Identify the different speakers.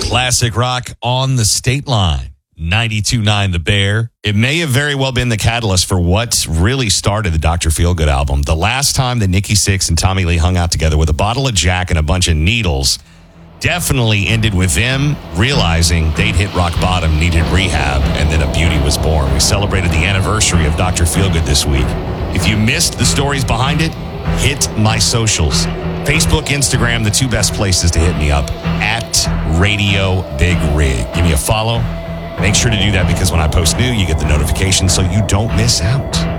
Speaker 1: Classic rock on the state line. 92.9 The Bear. It may have very well been the catalyst for what really started the Dr. Feelgood album. The last time that Nikki Sixx and Tommy Lee hung out together with a bottle of Jack and a bunch of needles definitely ended with them realizing they'd hit rock bottom, needed rehab, and then a beauty was born. We celebrated the anniversary of Dr. Feelgood this week. If you missed the stories behind it, hit my socials. Facebook, Instagram, the two best places to hit me up, at Radio Big Rig. Give me a follow. Make sure to do that because when I post new, you get the notification so you don't miss out.